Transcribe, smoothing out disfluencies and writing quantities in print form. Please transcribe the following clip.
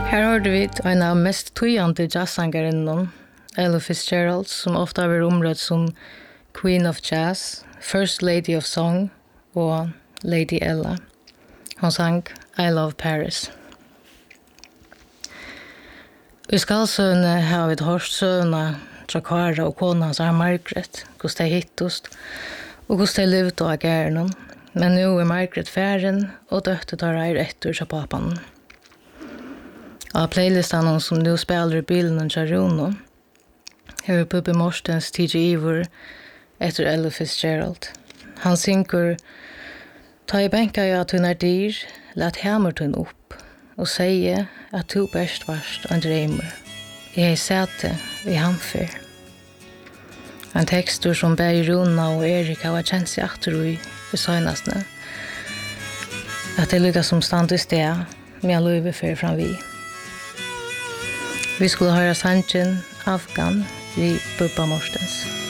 Her hørte vi en av mest tøyende jazzsangerinnen, Ella Fitzgerald, som ofte har vært omrødt som Queen of Jazz, First Lady of Song og Lady Ella. Hun sang I Love Paris. I skalsøvne har vi hørt søvne fra Kara og kona hans Margaret, hvordan de hittost, og hvordan de levde av gærnen. Men nu Margaret færen, og døtte tar eier etter til papan. Av playlistene som nu spiller i bilen og Jaruno, har Pippi Morstens T.J. Ivor etter Ella Fitzgerald. Han synker ta I bänka jag att hon är dyr, lät hämmertun upp och säga att du bäst varst en drömmer. Jag är säte I hamfer. En textur som bär Runa och Erika har känt sig efter I sönaste. Att det lyckas som stand I sted med löve för fram vi. Vi skulle höra sanchen Afghan vid Pippi Morstens.